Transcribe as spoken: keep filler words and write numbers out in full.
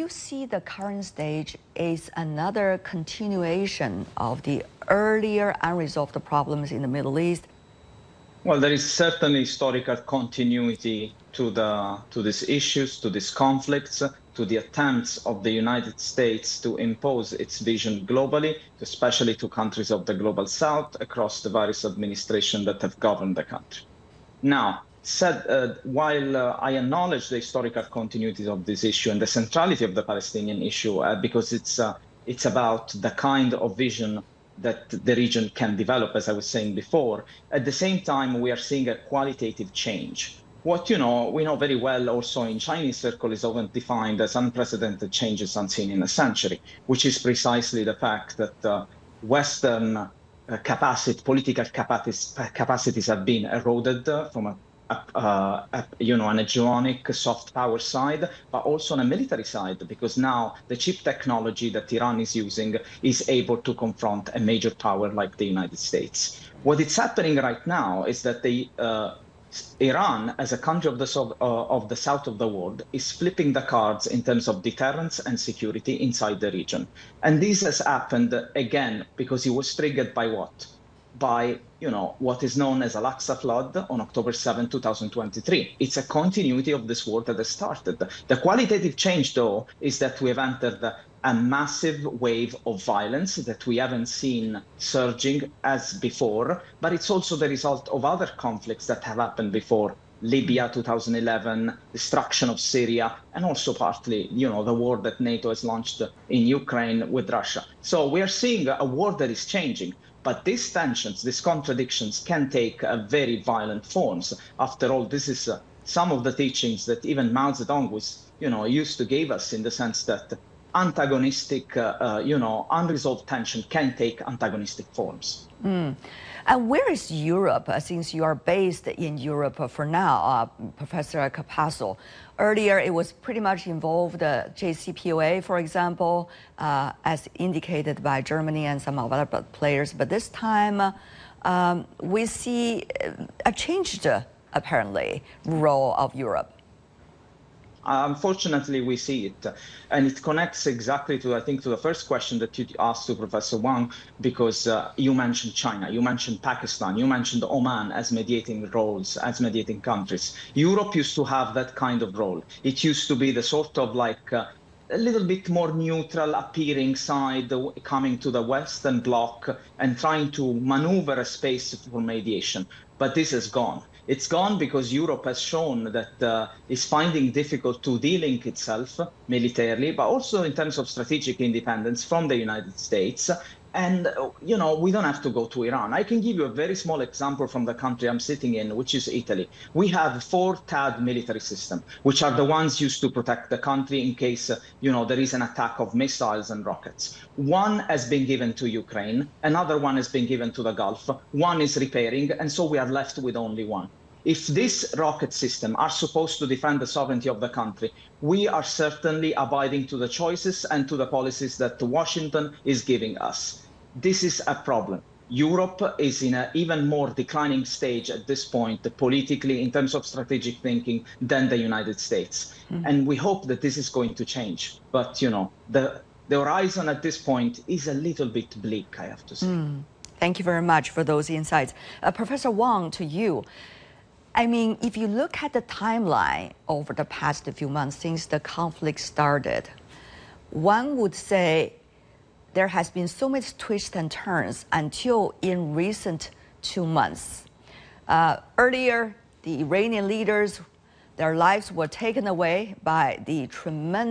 you see the current stage is another continuation of the earlier unresolved problems in the Middle East? Well, there is certainly historical continuity to the to these issues, to these conflicts, to the attempts of the United States to impose its vision globally, especially to countries of the global south across the various administrations that have governed the country. Now, said, uh, while uh, I acknowledge the historical continuity of this issue and the centrality of the Palestinian issue, uh, because it's uh, it's about the kind of vision that the region can develop, as I was saying before. At the same time, we are seeing a qualitative change. What you know, we know very well also in Chinese circle is often defined as unprecedented changes unseen in a century, which is precisely the fact that uh, Western uh, capacity, political capacities, capacities have been eroded uh, from a Uh, uh, you know, an hegemonic soft power side, but also on a military side, because now the chip technology that Iran is using is able to confront a major power like the United States. What is happening right now is that the uh, Iran, as a country of the, uh, of the south of the world, is flipping the cards in terms of deterrence and security inside the region. And this has happened, again, because it was triggered by what? By, you know, what is known as Al-Aqsa flood on October seventh, two thousand twenty-three. It's a continuity of this war that has started. The qualitative change, though, is that we have entered a massive wave of violence that we haven't seen surging as before, but it's also the result of other conflicts that have happened before. Libya, two thousand eleven, destruction of Syria, and also partly, you know, the war that NATO has launched in Ukraine with Russia. So we are seeing a war that is changing. But these tensions, these contradictions can take uh, very violent forms. After all, this is uh, some of the teachings that even Mao Zedong was, you know, used to give us, in the sense that antagonistic, uh, uh, you know, unresolved tension can take antagonistic forms. Mm. And where is Europe, uh, since you are based in Europe uh, for now, uh, Professor Capasso? Earlier, it was pretty much involved uh, J C P O A, for example, uh, as indicated by Germany and some other players. But this time, uh, um, we see a changed, uh, apparently, role of Europe. Unfortunately, we see it, and it connects exactly to, I think, to the first question that you asked to Professor Wang, because uh, you mentioned China, you mentioned Pakistan, you mentioned Oman as mediating roles, as mediating countries. Europe used to have that kind of role. It used to be the sort of like uh, a little bit more neutral appearing side coming to the Western bloc and trying to maneuver a space for mediation. But this is gone. It's gone because Europe has shown that uh, it's finding difficult to de-link itself militarily, but also in terms of strategic independence from the United States. And, you know, we don't have to go to Iran. I can give you a very small example from the country I'm sitting in, which is Italy. We have four T A D military systems, which are the ones used to protect the country in case, uh, you know, there is an attack of missiles and rockets. One has been given to Ukraine, another one has been given to the Gulf, one is repairing, and so we are left with only one. If this rocket system are supposed to defend the sovereignty of the country, we are certainly abiding to the choices and to the policies that Washington is giving us. This is a problem. Europe is in an even more declining stage at this point, politically, in terms of strategic thinking, than the United States. Mm. And we hope that this is going to change. But, you know, the, the horizon at this point is a little bit bleak, I have to say. Mm. Thank you very much for those insights. Uh, Professor Wang, to you. I mean, if you look at the timeline over the past few months since the conflict started, one would say there has been so much twists and turns until in recent two months. Uh, earlier, the Iranian leaders, their lives were taken away by the tremendous